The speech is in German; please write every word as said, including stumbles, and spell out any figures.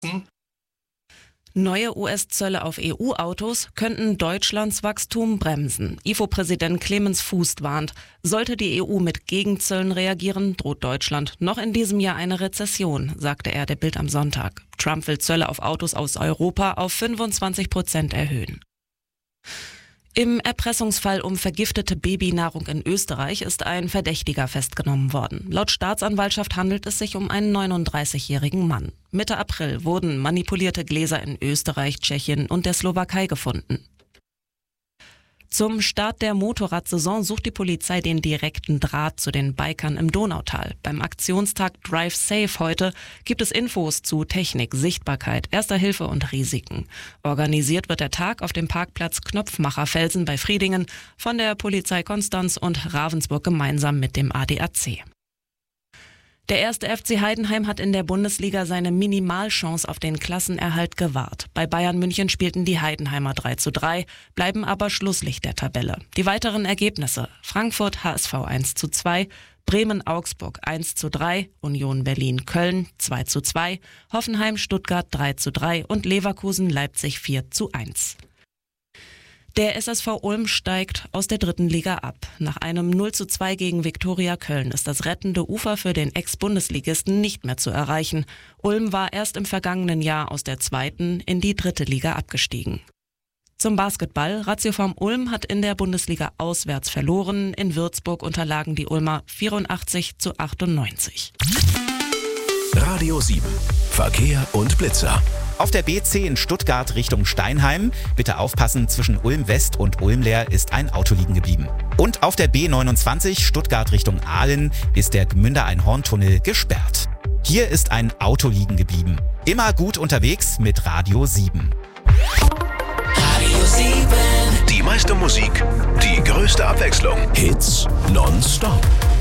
Neue U S-Zölle auf E U-Autos könnten Deutschlands Wachstum bremsen. I F O-Präsident Clemens Fuß warnt, sollte die E U mit Gegenzöllen reagieren, droht Deutschland noch in diesem Jahr eine Rezession, sagte er der Bild am Sonntag. Trump will Zölle auf Autos aus Europa auf fünfundzwanzig Prozent erhöhen. Im Erpressungsfall um vergiftete Babynahrung in Österreich ist ein Verdächtiger festgenommen worden. Laut Staatsanwaltschaft handelt es sich um einen neununddreißigjährigen Mann. Mitte April wurden manipulierte Gläser in Österreich, Tschechien und der Slowakei gefunden. Zum Start der Motorradsaison sucht die Polizei den direkten Draht zu den Bikern im Donautal. Beim Aktionstag Drive Safe heute gibt es Infos zu Technik, Sichtbarkeit, Erster Hilfe und Risiken. Organisiert wird der Tag auf dem Parkplatz Knopfmacherfelsen bei Friedingen von der Polizei Konstanz und Ravensburg gemeinsam mit dem A D A C. Der erste F C Heidenheim hat in der Bundesliga seine Minimalchance auf den Klassenerhalt gewahrt. Bei Bayern München spielten die Heidenheimer drei zu drei, bleiben aber Schlusslicht der Tabelle. Die weiteren Ergebnisse: Frankfurt H S V eins zu zwei, Bremen Augsburg eins zu drei, Union Berlin Köln zwei zu zwei, Hoffenheim Stuttgart drei zu drei und Leverkusen Leipzig vier zu eins. Der S S V Ulm steigt aus der dritten Liga ab. Nach einem null zu zwei gegen Viktoria Köln ist das rettende Ufer für den Ex-Bundesligisten nicht mehr zu erreichen. Ulm war erst im vergangenen Jahr aus der zweiten in die dritte Liga abgestiegen. Zum Basketball. Ratioform Ulm hat in der Bundesliga auswärts verloren. In Würzburg unterlagen die Ulmer vierundachtzig zu achtundneunzig. Radio sieben. Verkehr und Blitzer. Auf der B zehn Stuttgart Richtung Steinheim, bitte aufpassen, zwischen Ulm West und Ulm Leer ist ein Auto liegen geblieben. Und auf der B neunundzwanzig Stuttgart Richtung Aalen ist der Gmünder-Einhorn-Tunnel gesperrt. Hier ist ein Auto liegen geblieben. Immer gut unterwegs mit Radio sieben. Radio sieben. Die meiste Musik, die größte Abwechslung. Hits nonstop.